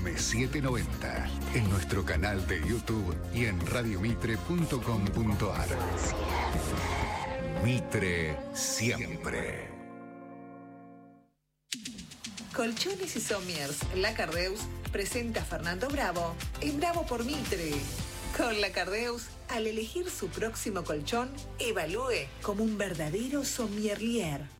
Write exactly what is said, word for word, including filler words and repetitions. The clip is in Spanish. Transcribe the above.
M setecientos noventa, en nuestro canal de YouTube y en radiomitre punto com punto ar. Mitre siempre. Colchones y Somiers, La Cardeus presenta a Fernando Bravo en Bravo por Mitre. Con La Cardeus, al elegir su próximo colchón, evalúe como un verdadero sommelier.